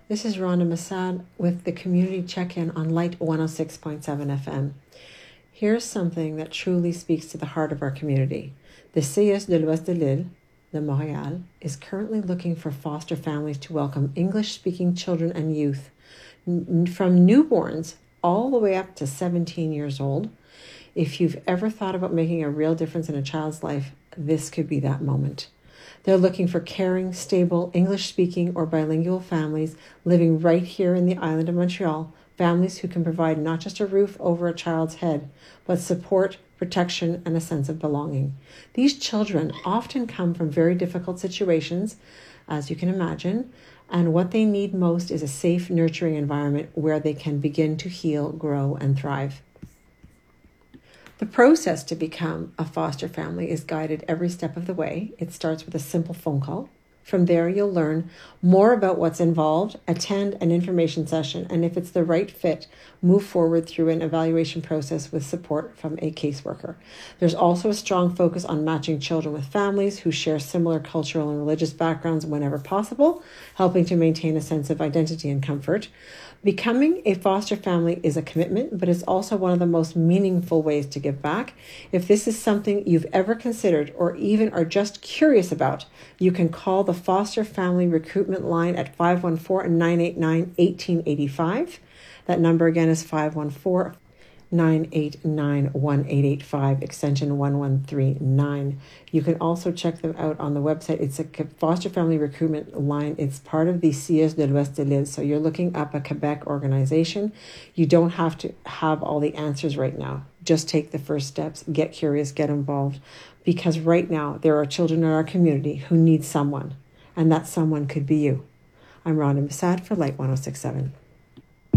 This is Rhonda Massad with the Community Check-In on Light 106.7 FM. Here's something that truly speaks to the heart of our community. The CS de l'Ouest de l'Île, de Montréal, is currently looking for foster families to welcome English-speaking children and youth from newborns all the way up to 17 years old. If you've ever thought about making a real difference in a child's life, this could be that moment. They're looking for caring, stable, English-speaking or bilingual families living right here in the island of Montreal, families who can provide not just a roof over a child's head, but support, protection, and a sense of belonging. These children often come from very difficult situations, as you can imagine, and what they need most is a safe, nurturing environment where they can begin to heal, grow, and thrive. The process to become a foster family is guided every step of the way. It starts with a simple phone call. From there, you'll learn more about what's involved, attend an information session, and if it's the right fit, move forward through an evaluation process with support from a caseworker. There's also a strong focus on matching children with families who share similar cultural and religious backgrounds whenever possible, helping to maintain a sense of identity and comfort. Becoming a foster family is a commitment, but it's also one of the most meaningful ways to give back. If this is something you've ever considered or even are just curious about, you can call the Foster Family Recruitment Line at 514-989-1885. That number again is 514-989-1885, extension 1139. You can also check them out on the website. It's a foster family recruitment line. It's part of the CS de l'Ouest de l'Île. So you're looking up a Quebec organization. You don't have to have all the answers right now. Just take the first steps, get curious, get involved. Because right now there are children in our community who need someone, and that someone could be you. I'm Rhonda Massad for Light 106.7.